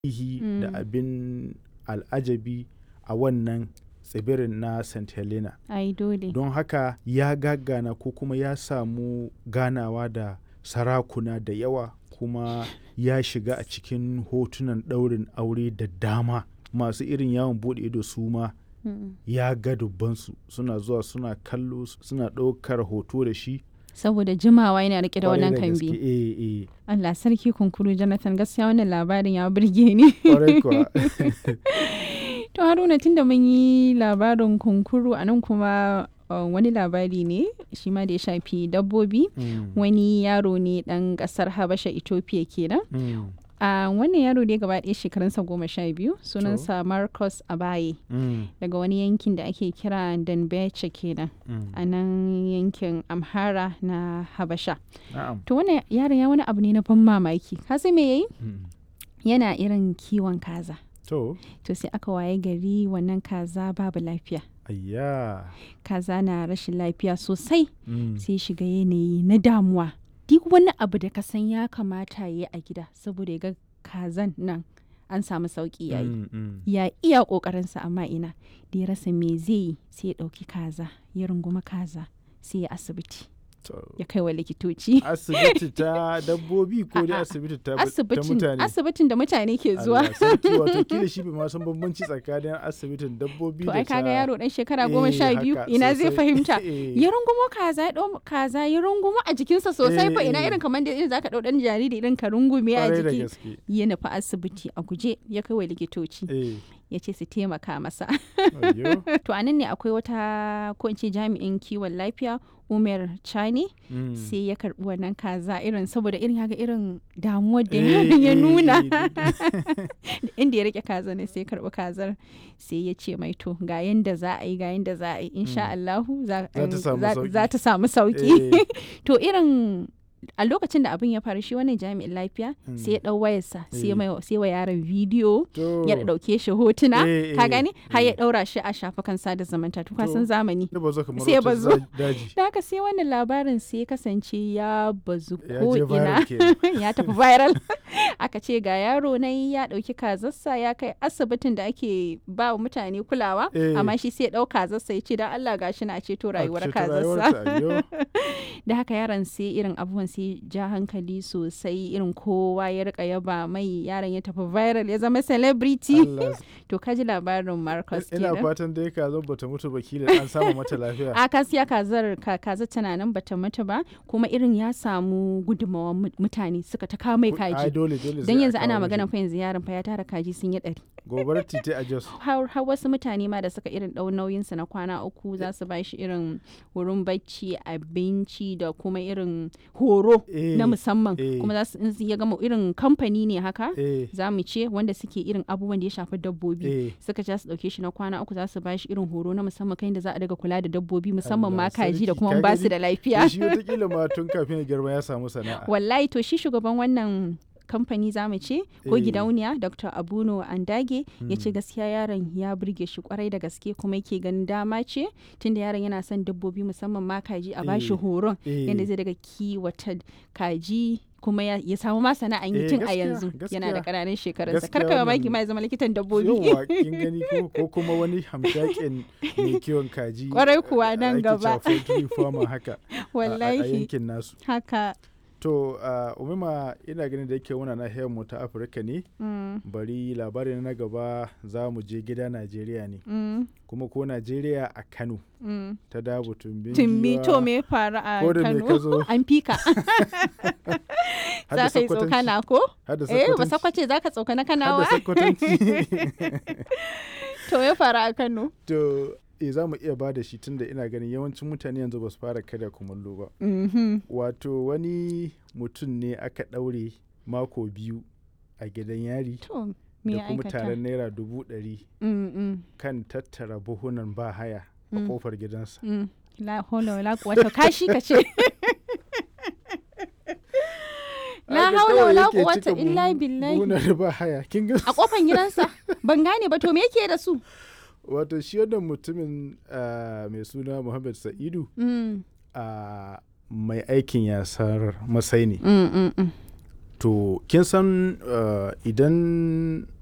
da abin al'ajabi a wannan tsibirin na St. Helena. Ai dole. Don haka ya gaggana ko kuma ya samu ganawa da sarakuna da yawa, kuma ya shiga a cikin hotunan ɗaurin aure da dama. Masu irin yawon buɗe ido su ma ya ga dubbansu suna zuwa suna kallo, suna ɗaukar hoto da shi. Saboda jimawa yana rike da wannan Kwarai da kambi. gaske, Allah sarki kunkuru Jonathan, gaskiya wannan labarin ya burge ni. Kwarai kuwa. To Haruna, tunda mun yi labarin kunkuru, a nan kuma wani labari ne shi ma da ya shafi dabbobi. Wani yaro ne ɗan ƙasar Habasha, Ethiopia kenan. Wannan yaro ne gaba ɗaya shekarunsa 12, sunansa Marcus Abaye, daga wani yankin da ake kira Danbeche kenan, a nan yankin Amhara na Habasha. To wannan yaron ya wani abu ne na ban mamaki. Ka san me yayi? Yana irin kiwon kaza. To sai aka waye gari wannan kaza babu lafiya. Ayya. Kaza na rashin lafiya sosai. Sai shiga yanayi na damuwa. Duk wani abu da ka san ya kamata ya yi a gida saboda ya ga kazan nan an samu sauki yayi. Ya iya ƙoƙarinsa, amma ina da ya rasa me zai yi, sai ya ɗauki kaza, ya runguma kaza, sai ya asibiti. Ya kai wa likitoci. Asibiti ta dabbobi ko dai asibiti ta mutane? Asibitin da mutane ke zuwa. Allah sarki, wato kila shi bai ma san bambanci tsakanin asibitin dabbobi da ta... To ai kaga yaro dan shekara 12 ina zai fahimta. Ya rungumo kaza, ya ɗau kaza, ya rungumo a jikinsa sosai fa, ina irin kamar da irin zaka ɗau ɗan jariri irin ka rungume a jiki. Ya nufi asibiti a guje, ya kai wa likitoci. Ya ce su taimaka masa. To anan ne akwai wata, ko in ce jami'in kiwon lafiya, Umar Chani, sai ya karbi wannan kaza irin saboda irin haka irin damuwar da ya nuna. Inda ya rike kaza ne, sai ya karbi kazar, sai ya ce mai to ga yanda za a yi, ga yanda za a yi, insha Allahu za ta samu sauki. To irin a lokacin da abin ya faru, shi wannan jami'in lafiya sai ya dau wayarsa, sai wa yaron bidiyo, ya dauke shi hotuna, ka gani, har ya daura shi a shafukan sada zumunta. To kasan zamani sai ya bazu. Da haka sai wannan labarin sai ya kasance ya bazu ko ina, ya tafi viral. Aka ce ga yaro nan ya dauki kazarsa ya kai asibitin da ake ba wa mutane kulawa, amma shi sai ya dau kazarsa ya ce dan Allah gashi na ceto rayuwar kazarsa. Da haka yaron sai irin abubuwan sai ja hankali sosai, irin kowa ya rika yaba mai, yaron ya tafi viral, ya zama celebrity. To kaji labarin Marcus kenan. Ina fatan dai kazar bata mutu ba, kila an samu mata lafiya. A kasiya kazar tana nan bata mutu ba, kuma irin ya samu gudunmawa mutane suka ta kawo mai kaji. Dan yanzu ana magana fa, yanzu yaron fa ya tara kaji sun yi 100. Gobarar titi a Jos. Har wasu mutane ma da suka irin dau nauyinsa na kwana 3 za su ba shi irin wurin bacci, abinci da kuma irin horo na musamman. Kuma za su ya gama irin kamfani ne haka, za mu ce, wanda suke irin abubuwan da ya shafi dabbobi. Suka ja su dauke shi na kwana 3, za su ba shi irin horo na musamman, kai da za a daga kula da dabbobi, musamman ma kaji da kuma ba su da lafiya. Shi wataƙila ma tun kafin ya girma ya samu sana'a. Wallahi, to shi shugaban wannan kamfani za mu ce ko gidauniya, Dr. Abuno Andage, ya ce gaskiya yaron ya burge shi kwarai da gaske, kuma yake ganin dama ce tunda yaron yana son dabbobi musamman ma kaji, a bashi horon yadda zai daga kiwata kaji, kuma ya samu ma sana'an yi tun a yanzu, yana da ƙananan shekarunsa. Karka mamaki ma ya zama likitan dabbobi. Yawwa, kin gani ko kuma wani hamshakin mai kiwon kaji. Kwarai kuwa nan gaba. Haka. Wallahi. A yankin nasu. Haka. To, Umima, ina ganin da yake muna nahiyar mu ta Afirka ne, bari labarin na gaba za mu je gida Najeriya ne, kuma ko Najeriya a Kano, ta Dabo Tumbi. To me faru a Kano? An fika. Za ka yi tsokana ko? Ba sakwace za ka tsokana Kanawa? Hadda sakwatanci. To me faru a Kano? To, za mu iya ba da shi tunda ina ganin yawancin mutane yanzu ba su fara karya kumallo ba. Wato wani mutum ne aka ɗaure mako 2 a gidan yari da kuma taron naira 100,000 kan tattara buhunan ba haya a kofar gidansa. La haula wala quwwata, kashi ka ce. La haula wala quwwata illa billahi. Buhunan ba haya, kin ga a kofar gidansa. Ban gane ba, to me yake da su? Wato shi wannan mutumin mai suna Muhammad Sa'idu, mai aikin yasar masai ne. to kin san idan